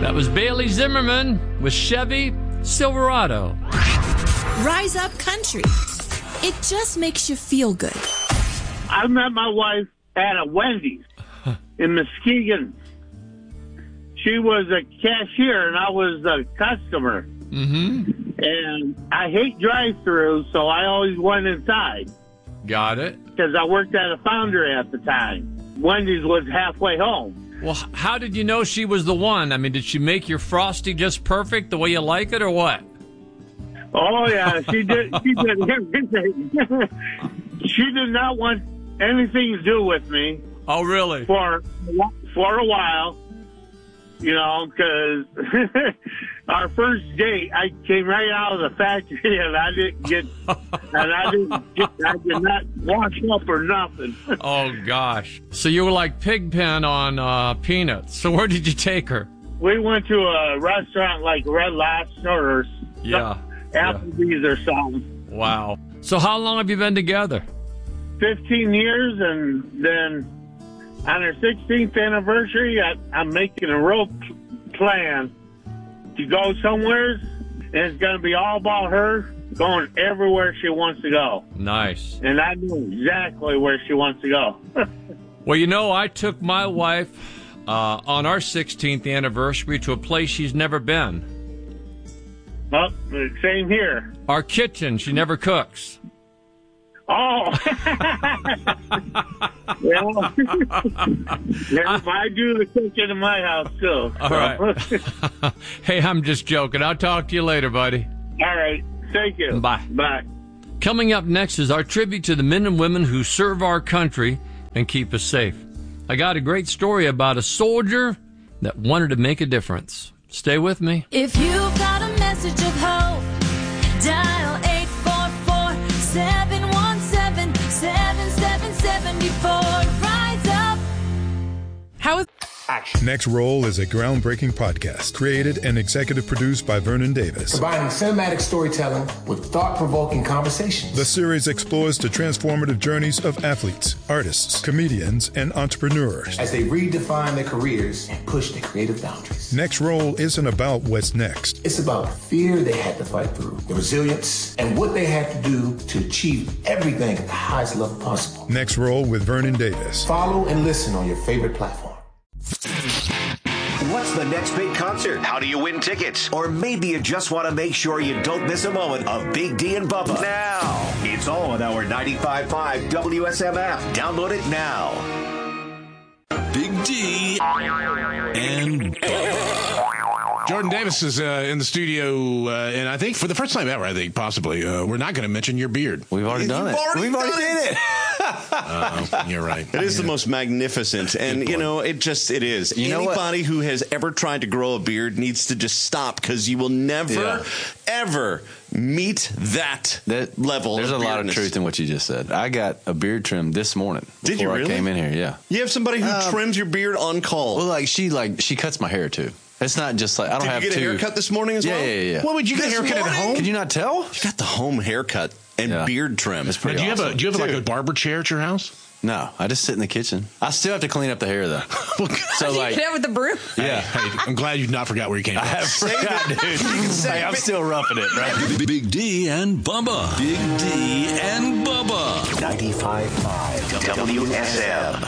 That was Bailey Zimmerman with Chevy Silverado. Rise Up Country. It just makes you feel good. I met my wife at a Wendy's in Muskegon. She was a cashier and I was a customer. Mm-hmm. And I hate drive-throughs, so I always went inside. Got it. Because I worked at a foundry at the time. Wendy's was halfway home. Well, how did you know she was the one? I mean, did she make your Frosty just perfect the way you like it, or what? Oh, yeah, she did. She did everything. She did not want anything to do with me. Oh, really? For a while, you know, because our first date, I came right out of the factory and I did not wash up or nothing. Oh, gosh. So you were like Pigpen on Peanuts. So where did you take her? We went to a restaurant like Red Lobster or Applebee's or something. Wow. So how long have you been together? 15 years, and then on her 16th anniversary, I'm making a real plan to go somewhere, and it's going to be all about her going everywhere she wants to go. Nice. And I know exactly where she wants to go. Well, you know, I took my wife on our 16th anniversary to a place she's never been. Well, same here. Our kitchen. She never cooks. Oh. Well, I do the cooking in my house, too. All right. Hey, I'm just joking. I'll talk to you later, buddy. All right. Thank you. Bye. Bye. Coming up next is our tribute to the men and women who serve our country and keep us safe. I got a great story about a soldier that wanted to make a difference. Stay with me. If you've got a message of hope, dial 844-717-7774. Rise up. How is Next Roll is a groundbreaking podcast created and executive produced by Vernon Davis. Combining cinematic storytelling with thought-provoking conversations. The series explores the transformative journeys of athletes, artists, comedians, and entrepreneurs as they redefine their careers and push their creative boundaries. Next Roll isn't about what's next. It's about the fear they had to fight through, the resilience, and what they had to do to achieve everything at the highest level possible. Next Roll with Vernon Davis. Follow and listen on your favorite platform. What's the next big concert? How do you win tickets? Or maybe you just want to make sure you don't miss a moment of Big D and Bubba. Now, it's all on our 95.5 WSM app. Download it now. Big D and Jordan Davis is in the studio, and I think for the first time ever, possibly, we're not going to mention your beard. We've already done it. We've already did it. You're right. It is the most magnificent, and you know, it is. Anybody who has ever tried to grow a beard needs to just stop, because you will never, ever meet that level. There's of a lot of truth in what you just said. I got a beard trim this morning. Did you really? I came in here, yeah. You have somebody who trims your beard on call. Well, she cuts my hair too. It's not just like I don't have to. Did you get a haircut this morning as well? Yeah. What would you get a haircut at home? Could you not tell? You got the home haircut and beard trim. It's pretty awesome. Do you have like a barber chair at your house? No, I just sit in the kitchen. I still have to clean up the hair though. So you get with the broom. Yeah. Hey, I'm glad you not forgot where you came from. I forgot, dude. Hey, I'm still roughing it, right? Big D and Bubba. Big D and Bubba. 95.5 WSM.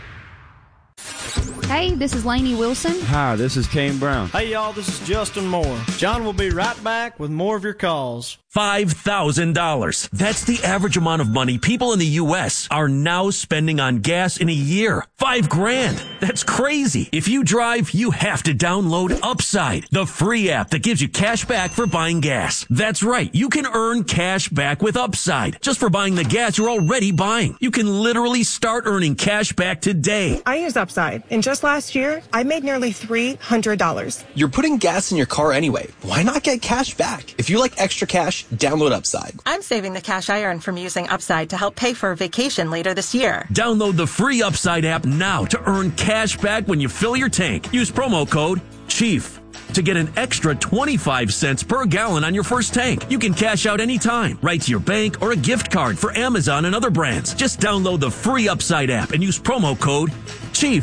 Hey, this is Lainey Wilson. Hi, this is Kane Brown. Hey, y'all, this is Justin Moore. John will be right back with more of your calls. $5,000. That's the average amount of money people in the U.S. are now spending on gas in a year. $5,000. That's crazy. If you drive, you have to download Upside, the free app that gives you cash back for buying gas. That's right. You can earn cash back with Upside just for buying the gas you're already buying. You can literally start earning cash back today. I use Upside, and just last year, I made nearly $300. You're putting gas in your car anyway. Why not get cash back? If you like extra cash, download Upside. I'm saving the cash I earn from using Upside to help pay for a vacation later this year. Download the free Upside app now to earn cash back when you fill your tank. Use promo code CHIEF to get an extra 25 cents per gallon on your first tank. You can cash out anytime, right to your bank or a gift card for Amazon and other brands. Just download the free Upside app and use promo code CHIEF.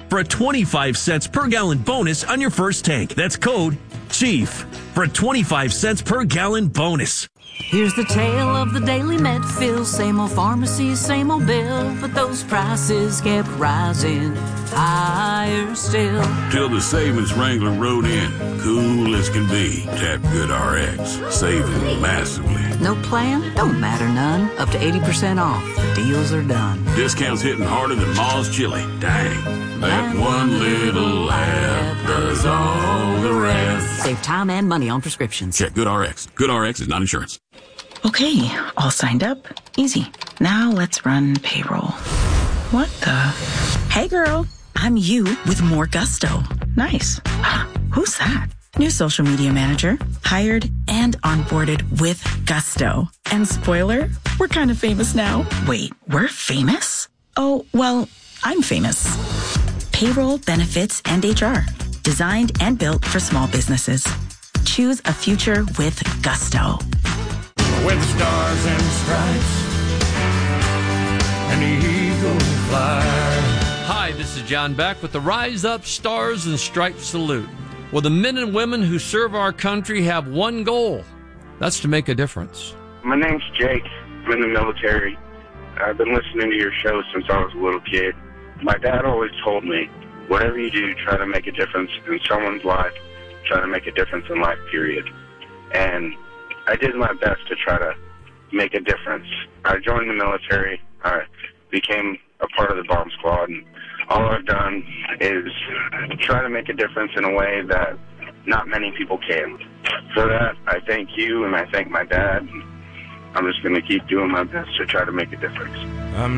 for a 25 cents per gallon bonus on your first tank. That's code CHIEF for a 25 cents per gallon bonus. Here's the tale of the daily Medfill. Same old pharmacy, same old bill, but those prices kept rising higher still. Till the savings Wrangler rode in, cool as can be. Tap GoodRx, saving massively. No plan? Don't matter none. Up to 80% off. The deals are done. Discounts hitting harder than Ma's chili. Dang, that one little app does all the rest. Save time and money on prescriptions. Check GoodRx. GoodRx is not insurance. Okay, all signed up. Easy. Now let's run payroll. What the? Hey girl, I'm you with more gusto. Nice. Who's that? New social media manager, hired and onboarded with gusto. And spoiler, we're kind of famous now. Wait, we're famous? Oh, well, I'm famous. Payroll, benefits, and HR. Designed and built for small businesses. Choose a future with gusto. With the stars and stripes and the eagle fly. Hi, this is John Beck with the Rise Up Stars and Stripes salute. Well, the men and women who serve our country have one goal. That's to make a difference. My name's Jake. I'm in the military. I've been listening to your show since I was a little kid. My dad always told me, whatever you do, try to make a difference in someone's life. Try to make a difference in life, period. And I did my best to try to make a difference. I joined the military. I became a part of the bomb squad, and all I've done is try to make a difference in a way that not many people can. For that, I thank you, and I thank my dad. I'm just going to keep doing my best to try to make a difference.